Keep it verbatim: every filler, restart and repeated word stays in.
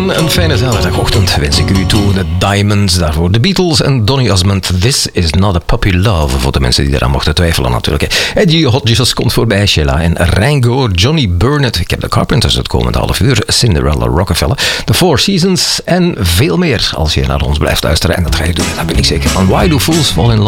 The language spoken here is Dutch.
en een fijne zaterdagochtend wens ik u toe. De Diamonds, daarvoor de Beatles en Donny Osmond. This is not a puppy love, voor de mensen die eraan mochten twijfelen natuurlijk. Eddie Hodges komt voorbij, Sheila en Rango, Johnny Burnett. Ik heb de Carpenters het komende half uur, Cinderella Rockefeller, The Four Seasons en veel meer als je naar ons blijft luisteren. En dat ga je doen, dat ben ik zeker van. Why Do Fools Fall in Love?